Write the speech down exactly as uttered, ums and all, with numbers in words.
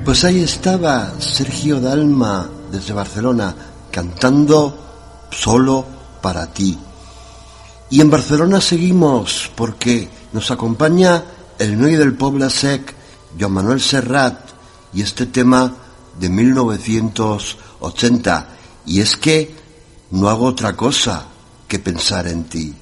Pues ahí estaba Sergio Dalma desde Barcelona cantando Solo para ti. Y en Barcelona seguimos porque nos acompaña el noi del Poble Sec, Joan Manuel Serrat, y este tema de mil novecientos ochenta, y es que no hago otra cosa que pensar en ti.